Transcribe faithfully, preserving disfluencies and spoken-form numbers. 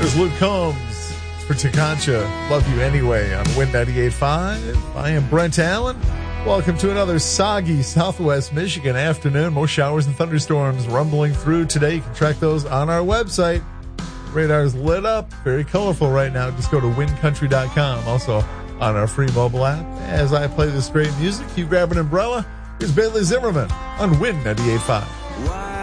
Here's Luke Combs for Takancha. Love You Anyway on Win ninety-eight point five. I am Brent Allen. Welcome to another soggy Southwest Michigan afternoon. Most showers and thunderstorms rumbling through today. You can track those on our website. Radar's lit up, very colorful right now. Just go to win country dot com. Also on our free mobile app. As I play this great music, you grab an umbrella. Here's Bailey Zimmerman on Win ninety-eight point five.